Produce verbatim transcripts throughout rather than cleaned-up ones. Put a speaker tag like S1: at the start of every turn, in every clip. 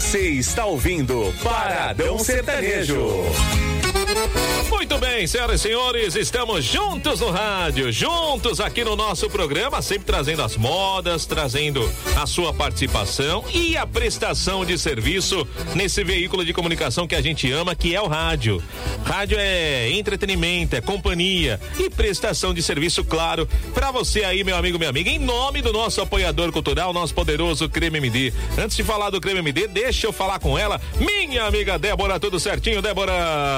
S1: Você está ouvindo Paradão Sertanejo.
S2: Muito bem, senhoras e senhores, estamos juntos no rádio, juntos aqui no nosso programa, sempre trazendo as modas, trazendo a sua participação e a prestação de serviço nesse veículo de comunicação que a gente ama, que é o rádio. Rádio é entretenimento, é companhia e prestação de serviço, claro, pra você aí, meu amigo, minha amiga, em nome do nosso apoiador cultural, nosso poderoso Creme M D. Antes de falar do Creme M D, deixa eu falar com ela, minha amiga Débora, tudo certinho, Débora?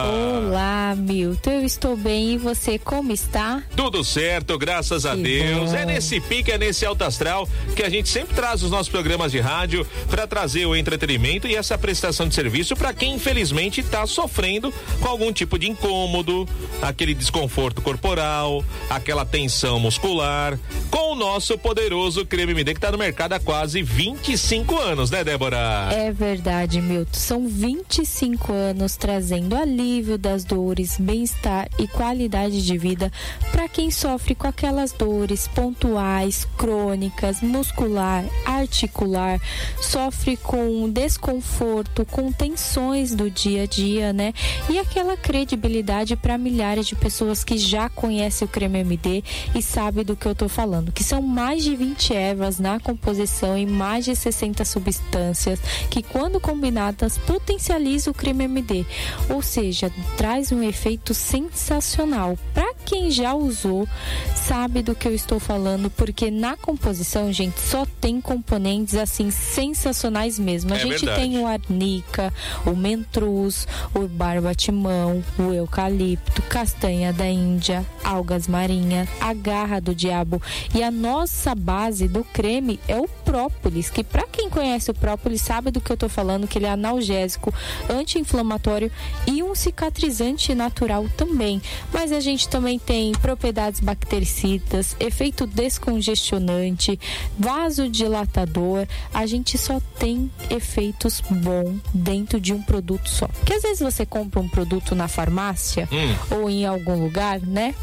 S3: Olá, Milton, eu estou bem, e você como está?
S2: Tudo certo, graças a Deus. É nesse pique, é nesse alto astral que a gente sempre traz os nossos programas de rádio para trazer o entretenimento e essa prestação de serviço para quem infelizmente está sofrendo com algum tipo de incômodo, aquele desconforto corporal, aquela tensão muscular, com o nosso poderoso Creme M D que está no mercado há quase vinte e cinco anos, né, Débora?
S3: É verdade, Milton, são vinte e cinco anos trazendo alívio das dores, bem-estar e qualidade de vida para quem sofre com aquelas dores pontuais, crônicas, muscular, articular, sofre com desconforto, com tensões do dia a dia, né? E aquela credibilidade para milhares de pessoas que já conhecem o Creme M D e sabem do que eu tô falando, que são mais de vinte ervas na composição e mais de sessenta substâncias que, quando combinadas, potencializam o Creme M D, ou seja, traz um efeito sensacional. Para quem já usou, sabe do que eu estou falando, porque na composição, gente, só tem componentes assim sensacionais mesmo. A
S2: é
S3: gente
S2: verdade.
S3: tem o arnica, o mentruz, o barbatimão, o eucalipto, castanha da Índia, algas marinhas, a garra do diabo, e a nossa base do creme é o própolis, que para quem conhece o própolis sabe do que eu tô falando, que ele é analgésico, anti-inflamatório e um cicatrizante natural também. Mas a gente também tem propriedades bactericidas, efeito descongestionante, vasodilatador. A gente só tem efeitos bons dentro de um produto só. Porque às vezes você compra um produto na farmácia hum. ou em algum lugar, né?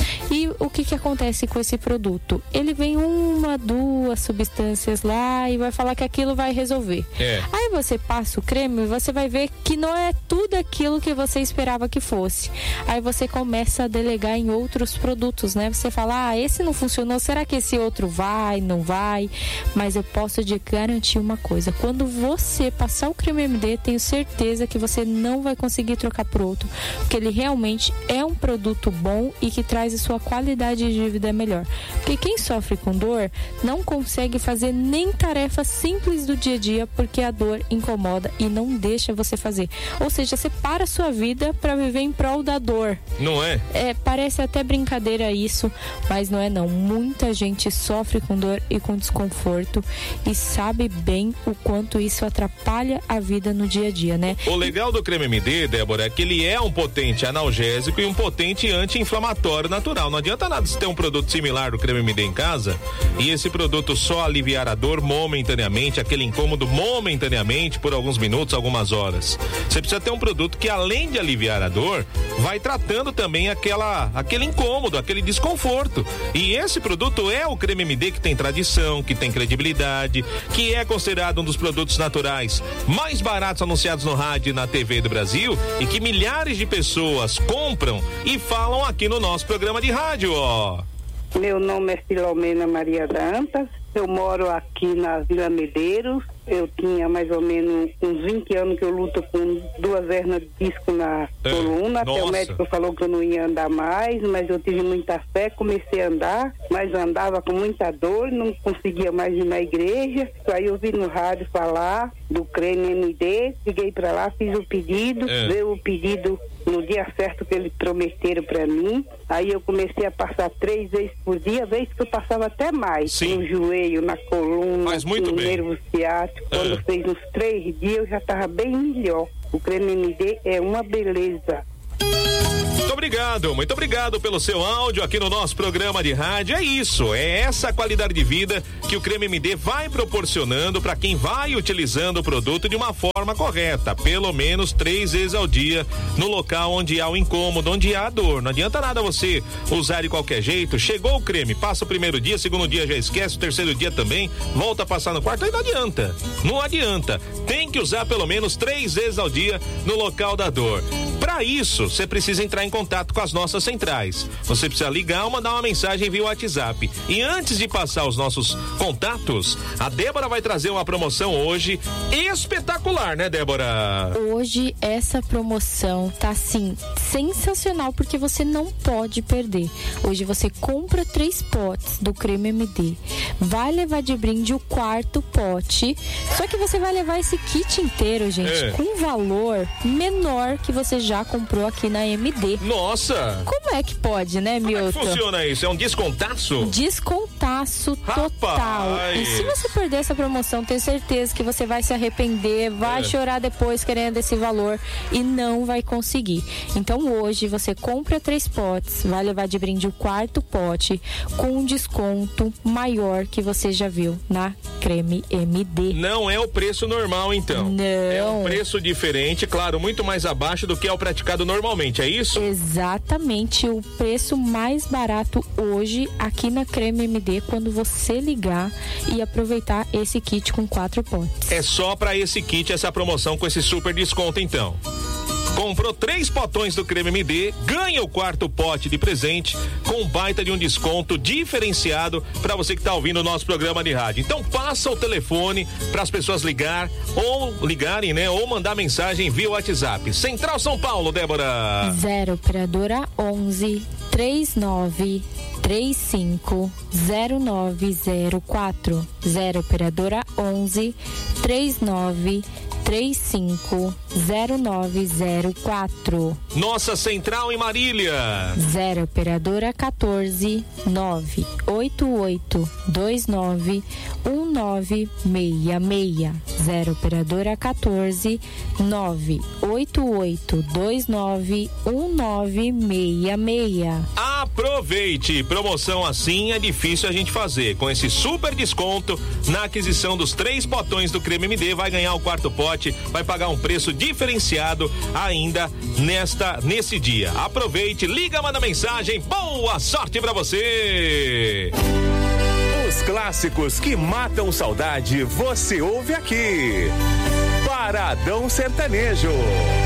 S3: E o que que acontece com esse produto? Ele vem uma, duas substâncias lá e vai falar que aquilo vai resolver. É. Aí você passa o creme e você vai ver que não é tudo aquilo que você esperava que fosse. Aí você começa a delegar em outros produtos, né? Você fala, ah, esse não funcionou, será que esse outro vai, não vai? Mas eu posso te garantir uma coisa, quando você passar o Creme M D, tenho certeza que você não vai conseguir trocar por outro, porque ele realmente é um produto bom e que traz a sua qualidade de vida melhor. Porque quem sofre com dor não consegue fazer nem tarefa simples do dia a dia, porque a dor incomoda e não deixa você fazer. Ou seja, você para a sua vida para viver em prol da dor.
S2: Não é?
S3: É, parece até brincadeira isso, mas não é não. Muita gente sofre com dor e com desconforto e sabe bem o quanto isso atrapalha a vida no dia a dia, né?
S2: O legal do Creme M D, Débora, é que ele é um potente analgésico e um potente anti-inflamatório natural. Não adianta nada você ter um produto similar do Creme M D em casa e esse produto só aliviar a dor momentaneamente, aquele incômodo momentaneamente por alguns minutos, algumas horas. Você precisa ter um produto que, além de aliviar a dor, vai tratando também aquela, aquele incômodo, aquele desconforto. E esse produto é o Creme M D que tem tradição, que tem credibilidade, que é considerado um dos produtos naturais mais baratos anunciados no rádio e na T V do Brasil e que milhares de pessoas compram e falam aqui no nosso programa de rádio, ó.
S4: Meu nome é Filomena Maria Dantas, eu moro aqui na Vila Medeiros. Eu tinha mais ou menos uns vinte anos que eu luto com duas hernias de disco na é, coluna. Até o médico falou que eu não ia andar mais, mas eu tive muita fé, comecei a andar, mas andava com muita dor, não conseguia mais ir na igreja. Aí eu vi no rádio falar do Creme M D, liguei pra lá, fiz o pedido, é. veio o pedido no dia certo que eles prometeram pra mim. Aí eu comecei a passar três vezes por dia, vez que eu passava até mais. Sim. No joelho, na coluna,
S2: Faz muito
S4: no
S2: bem.
S4: nervo ciático. Quando ah. fez uns três dias, eu já estava bem melhor. O Creme M D é uma beleza.
S2: obrigado, muito obrigado pelo seu áudio aqui no nosso programa de rádio. É isso, é essa qualidade de vida que o Creme M D vai proporcionando para quem vai utilizando o produto de uma forma correta, pelo menos três vezes ao dia, no local onde há o incômodo, onde há a dor. Não adianta nada você usar de qualquer jeito. Chegou o creme, passa o primeiro dia, segundo dia já esquece, o terceiro dia também, volta a passar no quarto, aí não adianta. Não adianta. Tem que usar pelo menos três vezes ao dia no local da dor. Para isso, você precisa entrar em contato com as nossas centrais. Você precisa ligar ou mandar uma mensagem via WhatsApp. E antes de passar os nossos contatos, a Débora vai trazer uma promoção hoje espetacular, né, Débora?
S3: Hoje essa promoção tá assim sensacional, porque você não pode perder. Hoje você compra três potes do Creme M D, vai levar de brinde o quarto pote, só que você vai levar esse kit inteiro, gente, é. com valor menor que você já comprou aqui na M D.
S2: Nossa!
S3: Como é que pode, né, Milton?
S2: Como é que funciona isso? É um descontaço?
S3: Descontaço total.
S2: Rapaz.
S3: E se você perder essa promoção, tenho certeza que você vai se arrepender, vai é. chorar depois querendo esse valor e não vai conseguir. Então hoje você compra três potes, vai levar de brinde o quarto pote com um desconto maior que você já viu na Creme M D.
S2: Não é o preço normal, então.
S3: Não.
S2: É um preço diferente, claro, muito mais abaixo do que é o praticado normalmente, é isso?
S3: Exatamente, o preço mais barato hoje aqui na Creme M D, quando você ligar e aproveitar esse kit com quatro potes.
S2: É só para esse kit, essa promoção com esse super desconto, então. Comprou três potões do Creme M D, ganha o quarto pote de presente com um baita de um desconto diferenciado para você que está ouvindo o nosso programa de rádio. Então passa o telefone para as pessoas ligar ou ligarem, né? Ou mandar mensagem via WhatsApp. Central São Paulo, Débora.
S3: Zero operadora onze três nove três cinco zero nove zero quatro. Zero operadora onze três nove três cinco zero nove zero quatro.
S2: Nossa Central em Marília.
S3: Zero operadora quatorze nove oito oito dois nove um nove seis seis. Zero operadora quatorze nove oito oito dois nove um nove seis seis.
S2: Aproveite! Promoção assim é difícil a gente fazer. Com esse super desconto na aquisição dos três potões do Creme M D, vai ganhar o quarto pote, vai pagar um preço diferenciado ainda nesta nesse dia. Aproveite, liga, manda mensagem. Boa sorte pra você!
S1: Os clássicos que matam saudade, você ouve aqui. Paradão Sertanejo.